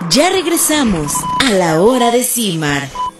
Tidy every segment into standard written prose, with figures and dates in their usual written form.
Ya regresamos a la hora de CIMAR.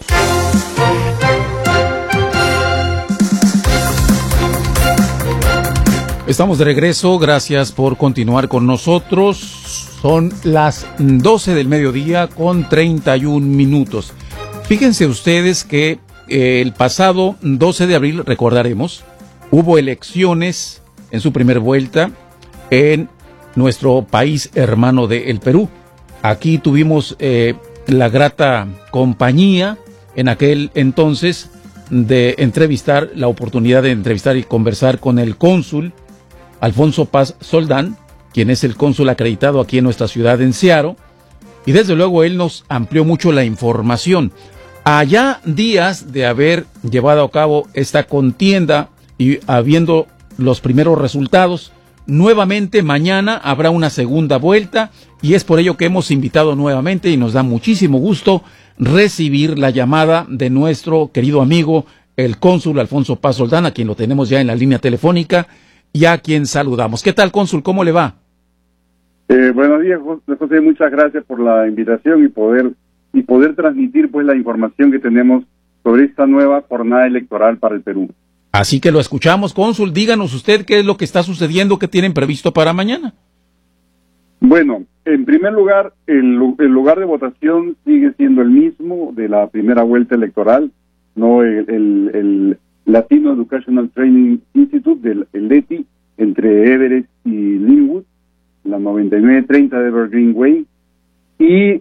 Estamos de regreso, gracias por continuar con nosotros. Son las 12 del mediodía con 31 minutos. Fíjense ustedes que el pasado 12 de abril, recordaremos, hubo elecciones en su primer vuelta en nuestro país hermano del Perú. Aquí tuvimos la grata compañía en aquel entonces de entrevistar, la oportunidad de entrevistar y conversar con el cónsul Alfonso Paz Soldán, quien es el cónsul acreditado aquí en nuestra ciudad en Seattle, y desde luego él nos amplió mucho la información. Allá días de haber llevado a cabo esta contienda y habiendo los primeros resultados, nuevamente mañana habrá una segunda vuelta y es por ello que hemos invitado nuevamente y nos da muchísimo gusto recibir la llamada de nuestro querido amigo, el cónsul Alfonso Paz Soldán, a quien lo tenemos ya en la línea telefónica y a quien saludamos. ¿Qué tal, cónsul? ¿Cómo le va? Buenos días, José. Muchas gracias por la invitación y poder transmitir pues la información que tenemos sobre esta nueva jornada electoral para el Perú. Así que lo escuchamos, cónsul. Díganos usted qué es lo que está sucediendo, qué tienen previsto para mañana. Bueno, en primer lugar, el lugar de votación sigue siendo el mismo de la primera vuelta electoral, no el Latino Educational Training Institute, el LETI, entre Everett y Linwood, la 9930 de Evergreen Way, y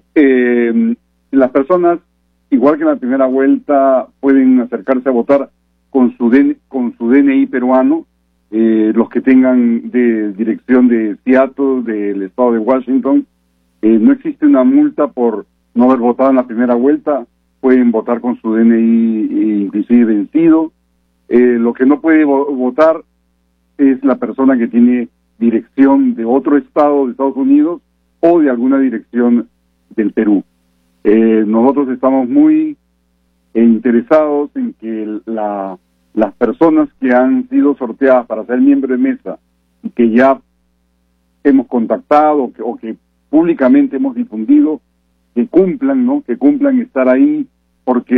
las personas, igual que en la primera vuelta, pueden acercarse a votar con su DNI peruano, los que tengan de dirección de Seattle, del estado de Washington. No existe una multa por no haber votado en la primera vuelta, pueden votar con su DNI inclusive vencido. Lo que no puede votar es la persona que tiene dirección de otro estado de Estados Unidos o de alguna dirección del Perú. Nosotros estamos muy interesados en que las personas que han sido sorteadas para ser miembro de mesa y que ya hemos contactado o que públicamente hemos difundido, que cumplan, ¿no? Que cumplan estar ahí, porque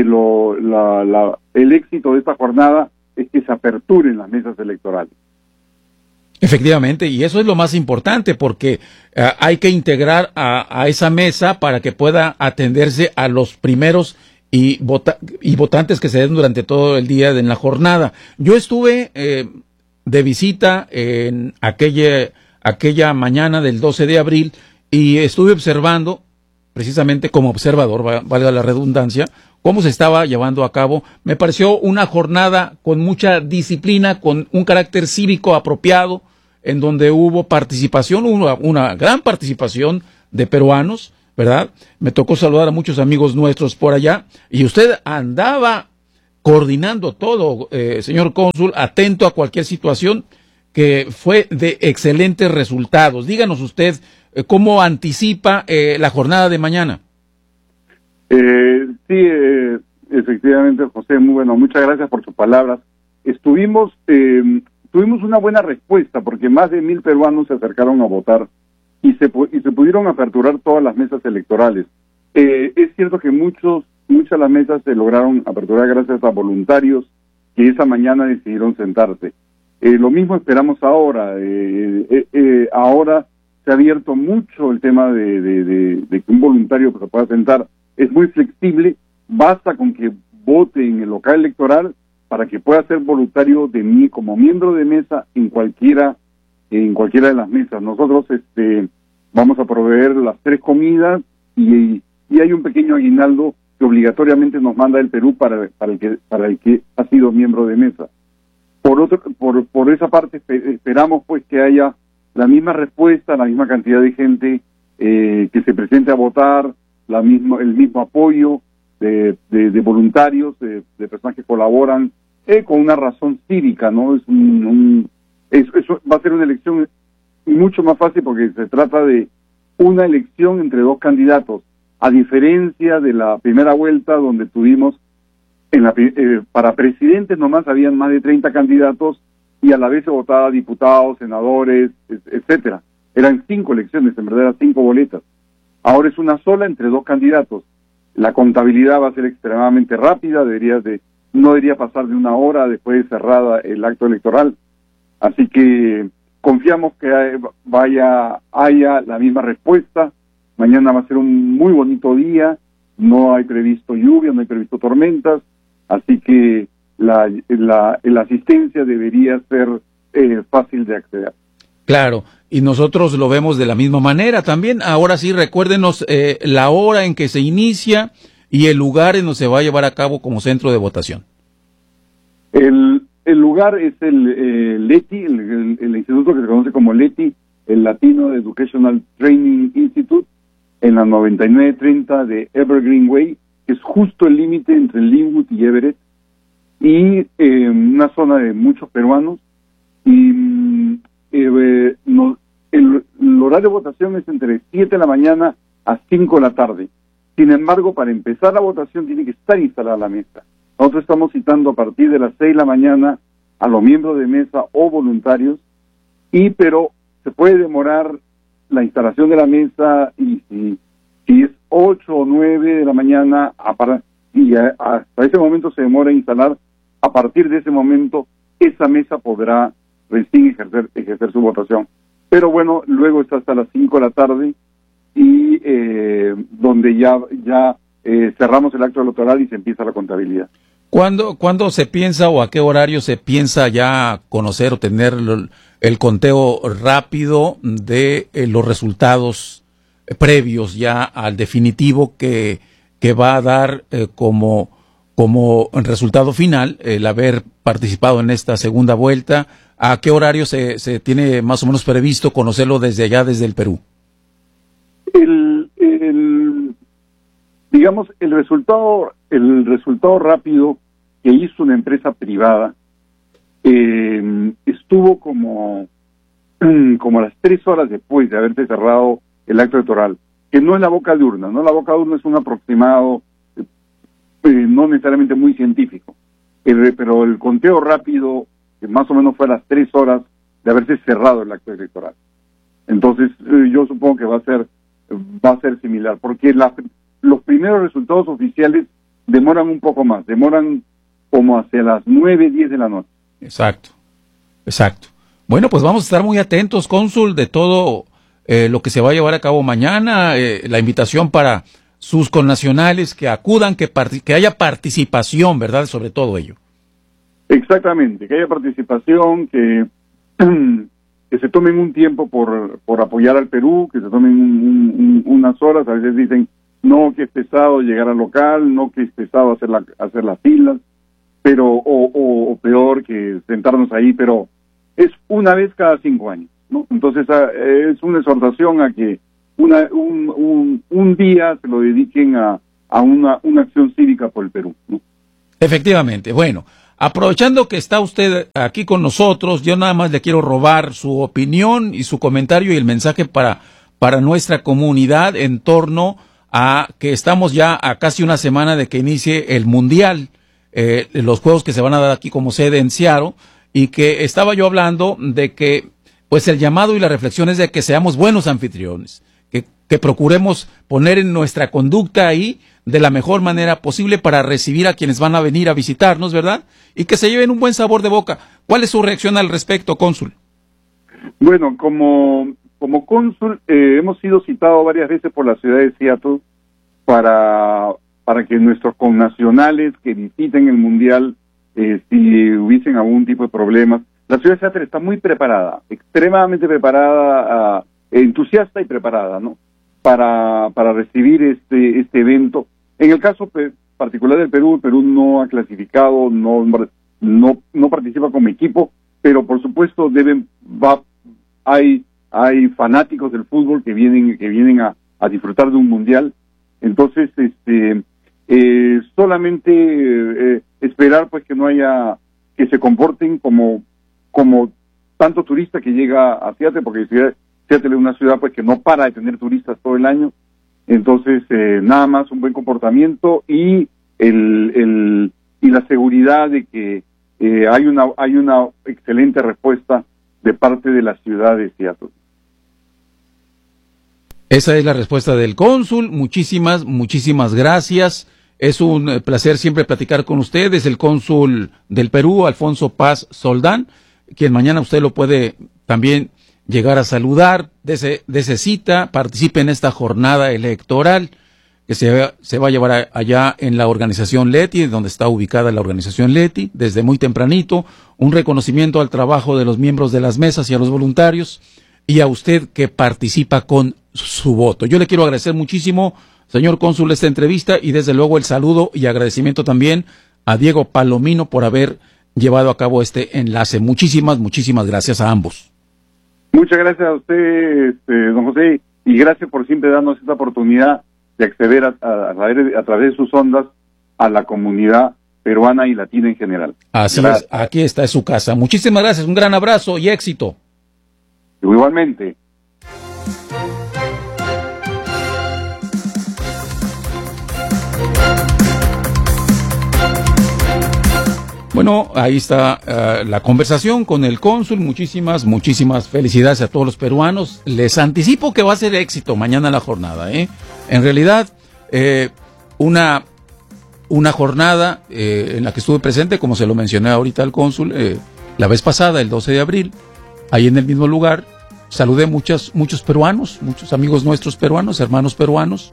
el éxito de esta jornada es que se aperturen las mesas electorales. Efectivamente, y eso es lo más importante, porque hay que integrar a esa mesa para que pueda atenderse a los primeros y votantes que se den durante todo el día en la jornada. Yo estuve de visita en aquella mañana del 12 de abril y estuve observando, precisamente como observador, valga la redundancia, cómo se estaba llevando a cabo. Me pareció una jornada con mucha disciplina, con un carácter cívico apropiado, en donde hubo participación, una gran participación de peruanos, ¿verdad? Me tocó saludar a muchos amigos nuestros por allá, y usted andaba coordinando todo, señor cónsul, atento a cualquier situación, que fue de excelentes resultados. Díganos usted cómo anticipa la jornada de mañana. Sí, efectivamente, José, muy bueno, muchas gracias por sus palabras. Tuvimos una buena respuesta, porque más de 1,000 peruanos se acercaron a votar y se pudieron aperturar todas las mesas electorales. Es cierto que muchas de las mesas se lograron aperturar gracias a voluntarios que esa mañana decidieron sentarse. Lo mismo esperamos ahora. Ahora se ha abierto mucho el tema de que un voluntario se pueda sentar. Es muy flexible, basta con que vote en el local electoral para que pueda ser voluntario de mí como miembro de mesa en cualquiera de las mesas. Nosotros vamos a proveer las 3 comidas y hay un pequeño aguinaldo que obligatoriamente nos manda el Perú para el que ha sido miembro de mesa. Por esa parte esperamos pues que haya la misma respuesta, la misma cantidad de gente que se presente a votar, el mismo apoyo de voluntarios, de personas que colaboran con una razón cívica, ¿no? Eso va a ser una elección mucho más fácil porque se trata de una elección entre 2 candidatos, a diferencia de la primera vuelta donde tuvimos para presidentes nomás habían más de 30 candidatos y a la vez se votaba diputados, senadores, etcétera. Eran 5 elecciones, en verdad eran 5 boletas. Ahora es una sola entre dos candidatos. La contabilidad va a ser extremadamente rápida, no debería pasar de una hora después de cerrada el acto electoral. Así que confiamos que haya la misma respuesta. Mañana va a ser un muy bonito día, no hay previsto lluvia, no hay previsto tormentas, así que la asistencia debería ser fácil de acceder. Claro, y nosotros lo vemos de la misma manera también. Ahora sí, recuérdenos la hora en que se inicia y el lugar en donde se va a llevar a cabo como centro de votación. El lugar es el LETI, el instituto que se conoce como LETI, el Latino Educational Training Institute, en la 9930 de Evergreen Way, que es justo el límite entre Linwood y Everett, y una zona de muchos peruanos. Y el horario de votación es entre 7 de la mañana a 5 de la tarde. Sin embargo, para empezar la votación tiene que estar instalada la mesa. Nosotros estamos citando a partir de las 6 de la mañana a los miembros de mesa o voluntarios, pero se puede demorar la instalación de la mesa, y si es 8 o 9 de la mañana, hasta ese momento se demora instalar, a partir de ese momento esa mesa podrá recién ejercer su votación. Pero bueno, luego está hasta las 5 de la tarde, y donde ya cerramos el acto electoral y se empieza la contabilidad. ¿Cuándo se piensa o a qué horario se piensa ya conocer o tener el conteo rápido de los resultados previos ya al definitivo que va a dar como resultado final el haber participado en esta segunda vuelta? ¿A qué horario se tiene más o menos previsto conocerlo desde allá, desde el Perú? Digamos, el resultado rápido que hizo una empresa privada estuvo como las 3 horas después de haberse cerrado el acto electoral, que no es la boca de urna, ¿no? La boca de urna es un aproximado no necesariamente muy científico, pero el conteo rápido que más o menos fue a las 3 horas de haberse cerrado el acto electoral. Entonces yo supongo que va a ser similar, porque los primeros resultados oficiales demoran un poco más, demoran como hacia las 9, 10 de la noche. Exacto. Bueno, pues vamos a estar muy atentos, cónsul, de todo lo que se va a llevar a cabo mañana, la invitación para sus connacionales que acudan, que haya participación, ¿verdad?, sobre todo ello. Exactamente, que haya participación, que se tomen un tiempo por apoyar al Perú, que se tomen unas horas. A veces dicen, no, que es pesado llegar al local, no, que es pesado hacer las filas, pero o peor que sentarnos ahí, pero es una vez cada 5 años, ¿no? Entonces es una exhortación a que un día se lo dediquen a una acción cívica por el Perú, ¿no? Efectivamente. Bueno, aprovechando que está usted aquí con nosotros, yo nada más le quiero robar su opinión y su comentario y el mensaje para nuestra comunidad en torno a que estamos ya a casi una semana de que inicie el Mundial, los juegos que se van a dar aquí como sede en Seattle, y que estaba yo hablando de que pues el llamado y la reflexión es de que seamos buenos anfitriones, que procuremos poner en nuestra conducta ahí de la mejor manera posible para recibir a quienes van a venir a visitarnos, ¿verdad? Y que se lleven un buen sabor de boca. ¿Cuál es su reacción al respecto, cónsul? Bueno, como cónsul hemos sido citados varias veces por la ciudad de Seattle para que nuestros connacionales que visiten el Mundial, si hubiesen algún tipo de problemas. La ciudad de Seattle está muy preparada, extremadamente preparada, entusiasta y preparada, ¿no?, para recibir este evento. En el caso particular del Perú, el Perú no ha clasificado, no participa como equipo, pero por supuesto hay fanáticos del fútbol que vienen a disfrutar de un mundial. Entonces solamente esperar pues que se comporten como tanto turista que llega a Seattle, porque Seattle es una ciudad pues que no para de tener turistas todo el año. Entonces nada más un buen comportamiento y la seguridad de que hay una excelente respuesta de parte de la ciudad de Seattle. Esa es la respuesta del cónsul. Muchísimas gracias. Es un placer siempre platicar con ustedes. El cónsul del Perú, Alfonso Paz Soldán, quien mañana usted lo puede también llegar a saludar. Dese cita, participe en esta jornada electoral que se va a llevar allá en la organización Leti, donde está ubicada la organización Leti, desde muy tempranito. Un reconocimiento al trabajo de los miembros de las mesas y a los voluntarios, y a usted que participa con su voto. Yo le quiero agradecer muchísimo, señor cónsul, esta entrevista, y desde luego el saludo y agradecimiento también a Diego Palomino por haber llevado a cabo este enlace. Muchísimas gracias a ambos. Muchas gracias a usted, don José, y gracias por siempre darnos esta oportunidad de acceder a través de sus ondas a la comunidad peruana y latina en general. Así es, aquí está su casa. Muchísimas gracias, un gran abrazo y éxito. Igualmente. Bueno, ahí está la conversación con el cónsul. Muchísimas felicidades a todos los peruanos. Les anticipo que va a ser éxito mañana la jornada, ¿eh? En realidad, una jornada en la que estuve presente, como se lo mencioné ahorita al cónsul, la vez pasada, el 12 de abril, ahí en el mismo lugar, saludé muchos peruanos, muchos amigos nuestros peruanos, hermanos peruanos,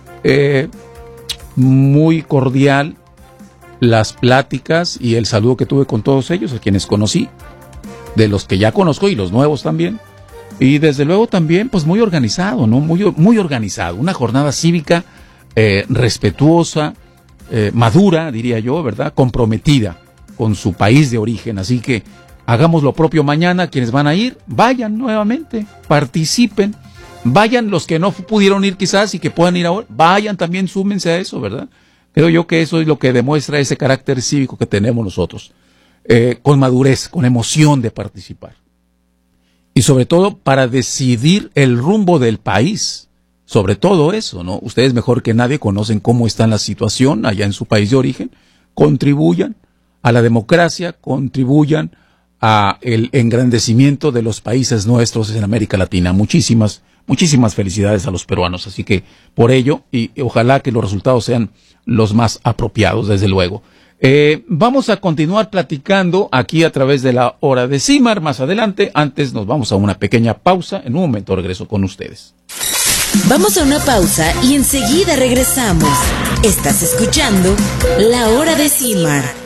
muy cordial las pláticas y el saludo que tuve con todos ellos, a quienes conocí, de los que ya conozco y los nuevos también, y desde luego también pues muy organizado, ¿no? Muy organizado, una jornada cívica respetuosa, madura, diría yo, ¿verdad? Comprometida con su país de origen. Así que hagamos lo propio mañana. Quienes van a ir, vayan nuevamente, participen, vayan los que no pudieron ir quizás y que puedan ir ahora, vayan también, súmense a eso, ¿verdad? Creo yo que eso es lo que demuestra ese carácter cívico que tenemos nosotros, con madurez, con emoción de participar. Y sobre todo para decidir el rumbo del país, sobre todo eso, ¿no? Ustedes mejor que nadie conocen cómo está la situación allá en su país de origen. Contribuyan a la democracia, contribuyan a el engrandecimiento de los países nuestros en América Latina. Muchísimas felicidades a los peruanos. Así que por ello, y ojalá que los resultados sean los más apropiados, desde luego. Vamos a continuar platicando aquí a través de la hora de CIMAR más adelante. Antes nos vamos a una pequeña pausa. En un momento regreso con ustedes. Vamos a una pausa y enseguida regresamos. Estás escuchando La Hora de CIMAR.